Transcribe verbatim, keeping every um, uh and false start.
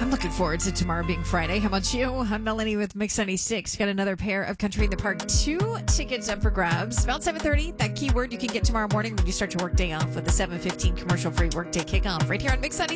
I'm looking forward to tomorrow being Friday. How about you? I'm Melanie with Mix ninety-six. Got another pair of Country in the Park two tickets up for grabs. About seven thirty, that keyword you can get tomorrow morning when you start your workday off with the seven fifteen commercial-free workday kickoff right here on Mix ninety-six.